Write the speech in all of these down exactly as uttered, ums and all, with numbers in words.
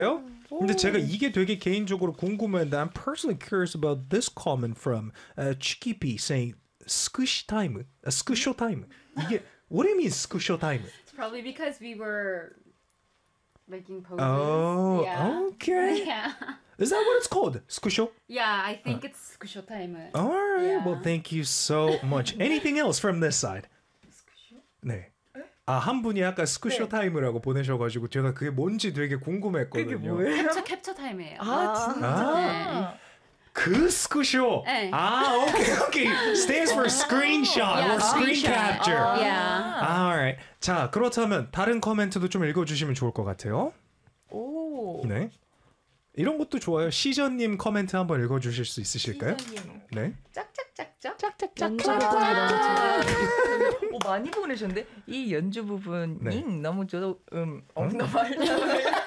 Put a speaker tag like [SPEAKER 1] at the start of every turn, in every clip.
[SPEAKER 1] 근데 제가 이게 되게 개인적으로 궁금한데 I'm personally curious about this comment from uh, Chikipi saying squish time, uh, squish time. 이게 what do you mean squish time?
[SPEAKER 2] It's probably because we were making poses.
[SPEAKER 1] Oh,
[SPEAKER 2] yeah.
[SPEAKER 1] okay.
[SPEAKER 2] Yeah.
[SPEAKER 1] Is that what it's called? Squisho?
[SPEAKER 2] Yeah, I think it's squisho time.
[SPEAKER 1] All right.
[SPEAKER 2] Yeah.
[SPEAKER 1] Well, thank you so much. Anything else from this side? 네. 아, 한 분이 아까 스쿠쇼
[SPEAKER 3] 네.
[SPEAKER 1] 타임이라고 보내셔가지고 제가 그게 뭔지 되게 궁금했거든요.
[SPEAKER 3] 그게 뭐예요?
[SPEAKER 2] 캡처 캡처 타임이에요.
[SPEAKER 3] 아, 진짜.
[SPEAKER 1] 아, 그 스쿠쇼.
[SPEAKER 2] 네.
[SPEAKER 1] 아, okay, okay. Stands for screenshot
[SPEAKER 2] Yeah,
[SPEAKER 1] or screen
[SPEAKER 2] screenshot.
[SPEAKER 1] capture.
[SPEAKER 2] Yeah.
[SPEAKER 1] Alright. 자, 그렇다면 다른 코멘트도 좀 읽어주시면 좋을 것 같아요.
[SPEAKER 3] 오.
[SPEAKER 1] 네. 이런 것도 좋아요. 시전님 코멘트 한번 읽어주실 수 있으실까요?
[SPEAKER 3] 시전님.
[SPEAKER 1] 네.
[SPEAKER 3] 짝짝짝짝.
[SPEAKER 4] 짝짝짝.
[SPEAKER 3] 연주 부분이 너무 좋아요. 오, 많이 보내셨는데 이 연주 부분이
[SPEAKER 1] 네.
[SPEAKER 3] 너무 저도 음, 어, 너무 하려고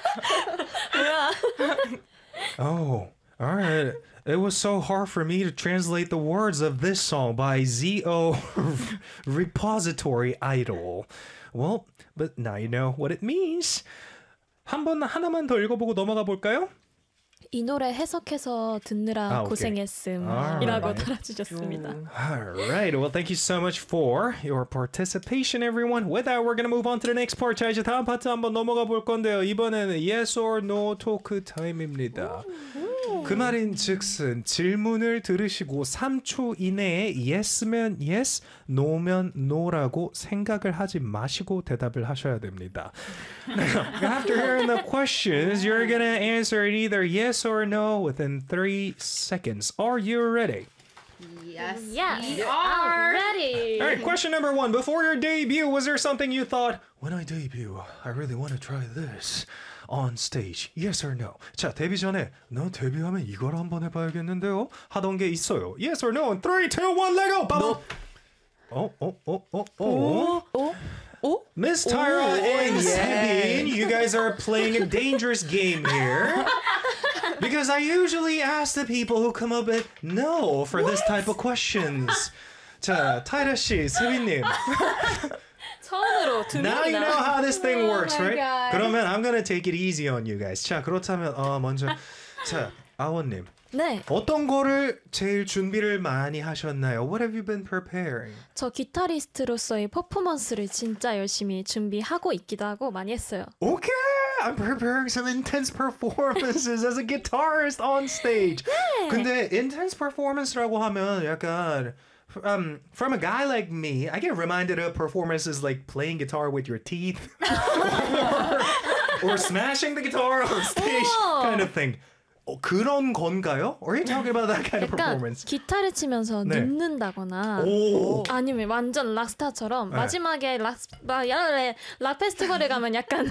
[SPEAKER 3] 뭐야?
[SPEAKER 1] Oh, all right. It was so hard for me to translate the words of this song by Z O Repository Idol. Well, but now you know what it means. 한번 하나만 더 읽어보고 넘어가 볼까요?
[SPEAKER 4] 이 노래 해석해서 듣느라
[SPEAKER 1] 아, 오케이.
[SPEAKER 4] 고생했음이라고
[SPEAKER 1] Alright.
[SPEAKER 4] 달아주셨습니다.
[SPEAKER 1] All right. Well, thank you so much for your participation, everyone. With that, we're going to move on to the next part. 자, 이제 다음 파트 한번 넘어가 볼 건데요. 이번에는 yes or no 토크 타임입니다. 그 말인 즉슨 질문을 들으시고 삼 초 이내에 yes면 yes, no면 no라고 생각을 하지 마시고 대답을 하셔야 됩니다. Now, after hearing the questions, you're going to answer it either yes or no within three seconds. Are you ready?
[SPEAKER 2] Yes.
[SPEAKER 4] Yes,
[SPEAKER 2] We are.
[SPEAKER 4] ready.
[SPEAKER 1] All right, question number one. Before your debut, was there something you thought, when I debut, I really want to try this on stage? Yes or no? 자, 데뷔 전에 너 데뷔하면 이걸 한번 해봐야겠는데요? 하던 게 있어요. Yes or no? In three, two, one, let go! No. Oh, oh, oh, oh, oh.
[SPEAKER 3] 오? 오?
[SPEAKER 1] Miss Tyra and
[SPEAKER 3] yeah.
[SPEAKER 1] Sabine, you guys are playing a dangerous game here. Because I usually ask the people who come up with no for this type of questions. 자, 타이라 씨, 세빈님.
[SPEAKER 4] 처음으로 두
[SPEAKER 1] Now you know
[SPEAKER 4] 명이나.
[SPEAKER 1] how this thing
[SPEAKER 2] Oh
[SPEAKER 1] works,
[SPEAKER 2] my
[SPEAKER 1] right?
[SPEAKER 2] God.
[SPEAKER 1] 그러면 I'm gonna take it easy on you guys. 자, 그렇다면 어 먼저 자, 아원님.
[SPEAKER 4] 네,
[SPEAKER 1] 어떤 거를 제일 준비를 많이 하셨나요? What have you been preparing?
[SPEAKER 4] 저 기타리스트로서의 퍼포먼스를 진짜 열심히 준비하고 있기도 하고 많이 했어요.
[SPEAKER 1] Okay, I'm preparing some intense performances as a guitarist on stage. 근데 intense performance라고 하면 약간 um, from a guy like me, I get reminded of performances like playing guitar with your teeth or, or smashing the guitar on stage kind of thing. 어, 그런 건가요? Or are you talking about that kind of
[SPEAKER 4] 약간
[SPEAKER 1] performance?
[SPEAKER 4] 기타를 치면서
[SPEAKER 1] 네.
[SPEAKER 4] 눕는다거나
[SPEAKER 1] 오.
[SPEAKER 4] 아니면 완전 락스타처럼
[SPEAKER 1] 네.
[SPEAKER 4] 마지막에 락, 막 여름에 락 페스티벌에 가면 약간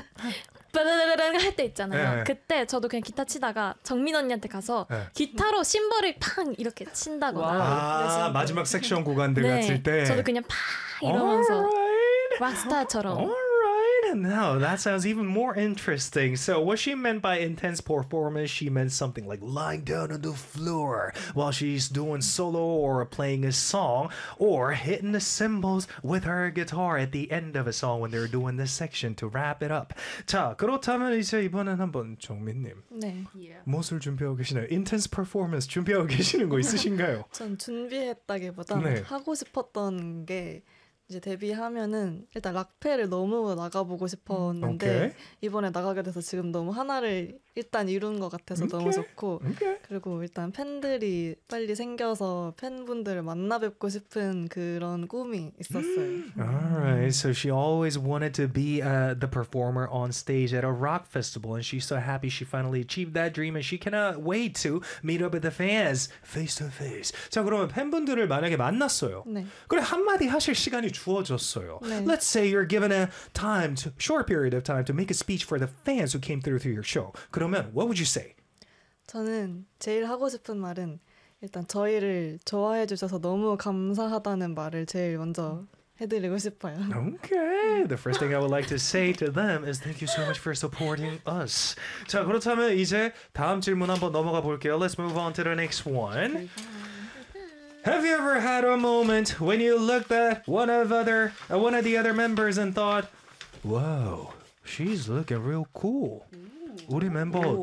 [SPEAKER 4] 빠르르르르 할 때 있잖아요.
[SPEAKER 1] 네.
[SPEAKER 4] 그때 저도 그냥 기타 치다가 정민 언니한테 가서
[SPEAKER 1] 네.
[SPEAKER 4] 기타로 심벌을 팡 이렇게 친다거나
[SPEAKER 1] 아, 마지막 섹션 구간들
[SPEAKER 4] 네,
[SPEAKER 1] 갔을 때.
[SPEAKER 4] 저도 그냥 팡 이러면서
[SPEAKER 1] Alright.
[SPEAKER 4] 락스타처럼
[SPEAKER 1] Alright. Now that sounds even more interesting. So what she meant by intense performance, she meant something like lying down on the floor while she's doing solo or playing a song, or hitting the cymbals with her guitar at the end of a song when they're doing this section to wrap it up. 자, 그렇다면 이제 이번엔 한번 정민님
[SPEAKER 4] 네.
[SPEAKER 2] Yeah.
[SPEAKER 1] 무엇을 준비하고 계시나요? intense performance 준비하고 계시는 거 있으신가요?
[SPEAKER 5] 전 준비했다기보다
[SPEAKER 1] 네.
[SPEAKER 5] 하고 싶었던 게 이제 데뷔하면은 일단 락페를 너무 나가보고 싶었는데
[SPEAKER 1] 오케이.
[SPEAKER 5] 이번에 나가게 돼서 지금 너무 하나를 일단 이룬 것 같아서 너무
[SPEAKER 1] 오케이.
[SPEAKER 5] 좋고
[SPEAKER 1] Okay.
[SPEAKER 5] 그리고 일단 팬들이 빨리 생겨서 팬분들을 만나 뵙고 싶은 그런 꿈이 있었어요.
[SPEAKER 1] All right, so she always wanted to be uh, the performer on stage at a rock festival, and she's so happy she finally achieved that dream, and she cannot wait to meet up with the fans face to face. 자, 그러면 팬분들을 만약에 만났어요.
[SPEAKER 5] 네.
[SPEAKER 1] 그래 한마디 하실 시간이 주어졌어요.
[SPEAKER 5] 네.
[SPEAKER 1] Let's say you're given a time, to, short period of time, to make a speech for the fans who came through through your show. 그러면 what would you say?
[SPEAKER 5] 저는 제일 하고 싶은 말은 일단 저희를 좋아해 주셔서 너무 감사하다는 말을 제일 먼저 해드리고 싶어요.
[SPEAKER 1] Okay, the first thing I would like to say to them is thank you so much for supporting us. 자, 그렇다면 이제 다음 질문 한번 넘어가 볼게요. Let's move on to the next one. Have you ever had a moment when you looked at one of other uh, one of the other members and thought, "Whoa, she's looking real cool," 우리 멤버